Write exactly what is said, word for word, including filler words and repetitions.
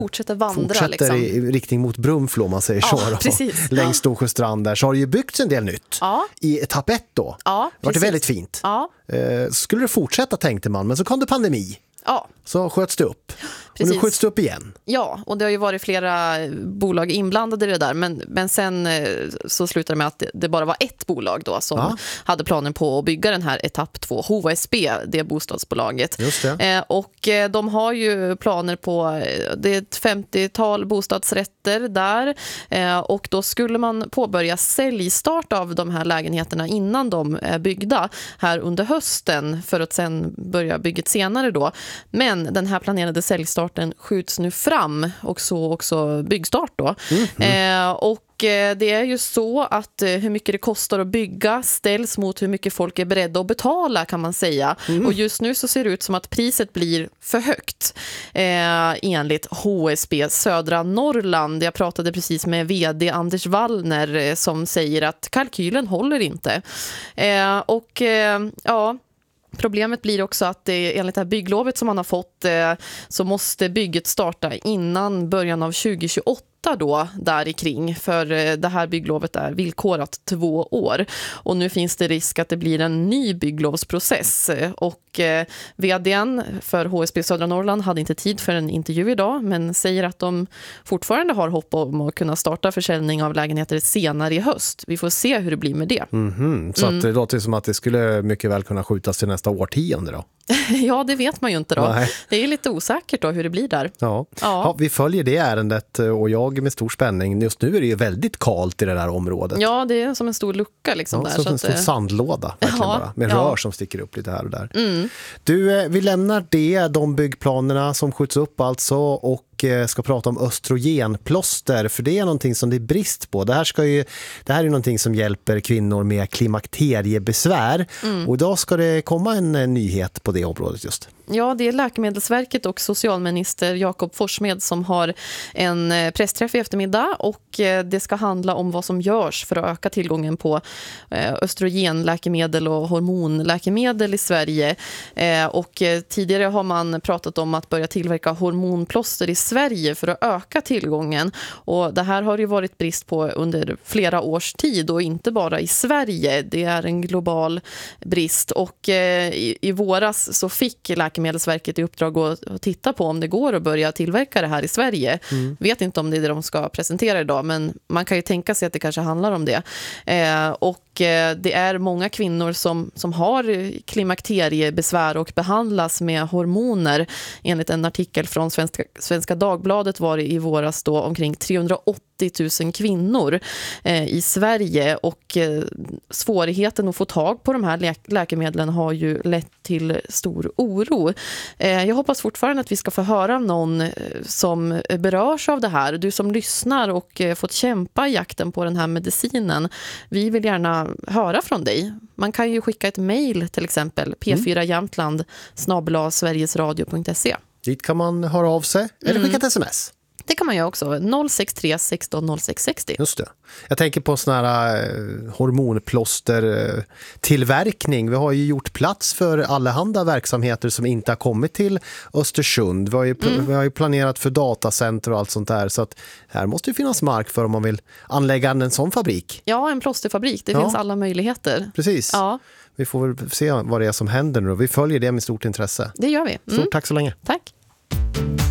fortsätter vandra. Fortsätter liksom. i riktning mot Brunflo, om man säger Ja, så. precis. Längs Ja. Storsjöstrand där så har det ju byggts en del nytt. Ja. I etapp ett då. Ja, det var det precis. väldigt fint. Ja. Eh, skulle det fortsätta, tänkte man, men så kom det pandemi. Ja. Så sköts det upp. Och Precis. nu skjuts det upp igen. Ja, och det har ju varit flera bolag inblandade i det där. Men, men sen eh, så slutade det med att det, det bara var ett bolag då som Ja. hade planer på att bygga den här etapp två, H S B, det bostadsbolaget. Just det. Eh, och eh, de har ju planer på, eh, det är ett femtiotal bostadsrätter där. Eh, och då skulle man påbörja säljstart av de här lägenheterna innan de är byggda här under hösten, för att sen börja bygget senare då. Men den här planerade säljstarten skjuts nu fram, och så också byggstart då. Mm-hmm. Eh, och eh, det är ju så att eh, hur mycket det kostar att bygga ställs mot hur mycket folk är beredda att betala, kan man säga. Mm. Och just nu så ser det ut som att priset blir för högt eh, enligt H S B Södra Norrland. Jag pratade precis med vd Anders Wallner eh, som säger att kalkylen håller inte. Eh, och eh, ja... Problemet blir också att det, enligt det här bygglovet som man har fått eh, så måste bygget starta innan början av tjugo tjugoåtta då, där i kring, för eh, det här bygglovet är villkorat två år. Och nu finns det risk att det blir en ny bygglovsprocess. Och eh, vdn för H S B Södra Norrland hade inte tid för en intervju idag, men säger att de fortfarande har hopp om att kunna starta försäljning av lägenheter senare i höst. Vi får se hur det blir med det. Mm-hmm. Så Mm. att det låter som att det skulle mycket väl kunna skjutas till nästa årtionde då. Ja, det vet man ju inte då. Nej. Det är lite osäkert då hur det blir där. Ja. Ja. Ja, vi följer det ärendet och jag med stor spänning. Just nu är det ju väldigt kallt i det där området. Ja, det är som en stor lucka liksom Ja, där. som så en att, stor eh, sandlåda verkligen Ja, bara, med ja. rör som sticker upp lite här och där. Mm. Du, eh, vi lämnar det, de byggplanerna som skjuts upp alltså, och eh, ska prata om östrogenplåster, för det är någonting som det är brist på. Det här, ska ju, det här är någonting som hjälper kvinnor med klimakteriebesvär. Mm. Och idag ska det komma en, en nyhet på det området just. Ja, det är Läkemedelsverket och socialminister Jakob Forssmed som har en pressträff i eftermiddag, och det ska handla om vad som görs för att öka tillgången på östrogenläkemedel och hormonläkemedel i Sverige. Och tidigare har man pratat om att börja tillverka hormonplåster i Sverige för att öka tillgången, och det här har ju varit brist på under flera års tid, och inte bara i Sverige. Det är en global brist, och i, i våras så fick Läkemedelsverket i uppdrag att, att titta på om det går att börja tillverka det här i Sverige. Mm. Vet inte om det är det de ska presentera idag, men man kan ju tänka sig att det kanske handlar om det. Eh, och eh, det är många kvinnor som, som har klimakteriebesvär och behandlas med hormoner. Enligt en artikel från Svenska, Svenska Dagbladet var det i våras då omkring trehundraåttio tusen kvinnor eh, i Sverige, och eh, svårigheten att få tag på de här lä- läkemedlen har ju lett till stor oro. Eh, jag hoppas fortfarande att vi ska få höra någon eh, som berörs av det här. Du som lyssnar och eh, fått kämpa i jakten på den här medicinen. Vi vill gärna höra från dig. Man kan ju skicka ett mejl till exempel p fyra jämtland snabel-a sverigesradio punkt se. Dit kan man höra av sig eller skicka ett sms. Det kan man göra också. noll sex tre sexton noll sex sextio. Just det. Jag tänker på såna här eh, hormonplåster eh, tillverkning. Vi har ju gjort plats för allehanda verksamheter som inte har kommit till Östersund. Vi har ju, pl- mm. vi har ju planerat för datacenter och allt sånt där. Så att här måste ju finnas mark för om man vill anlägga en sån fabrik. Ja, en plåsterfabrik. Det ja. finns alla möjligheter. Precis. Ja. Vi får väl se vad det är som händer nu. Vi följer det med stort intresse. Det gör vi. Mm. Stort tack så länge. Tack.